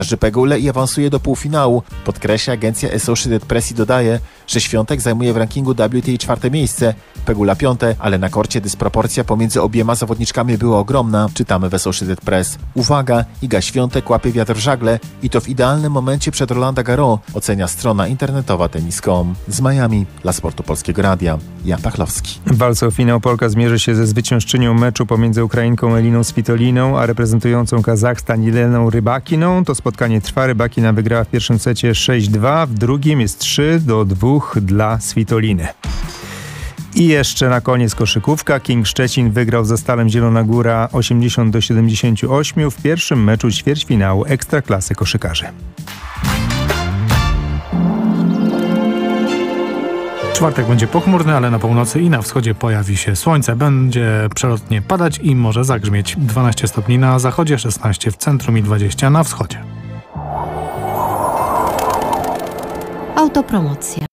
Pegule i awansuje do półfinału. Podkreśla agencja Associated Press i dodaje, że Świątek zajmuje w rankingu WTA 4. miejsce, Pegula 5., ale na korcie dysproporcja pomiędzy obiema zawodniczkami była ogromna, czytamy w Associated Press. Uwaga, Iga Świątek łapie wiatr w żagle i to w idealnym momencie przed Roland Garros, ocenia strona internetowa Tennis.com. Z Miami dla Sportu Polskiego Radia, Jan Pachlowski. W walce o finał Polka zmierzy się ze zwyciężczynią meczu pomiędzy Ukrainką Eliną Svitoliną a reprezentującą Kazachstan Jeleną Rybakiną. To spotkanie trwa. Rybakina wygrała w pierwszym secie 6-2, w drugim jest 3-2 dla Svitoliny. I jeszcze na koniec koszykówka. King Szczecin wygrał ze Stalem Zielona Góra 80-78 w pierwszym meczu ćwierćfinału Ekstraklasy koszykarzy. Czwartek będzie pochmurny, ale na północy i na wschodzie pojawi się słońce. Będzie przelotnie padać i może zagrzmieć. 12 stopni na zachodzie, 16 w centrum i 20 na wschodzie. Autopromocja.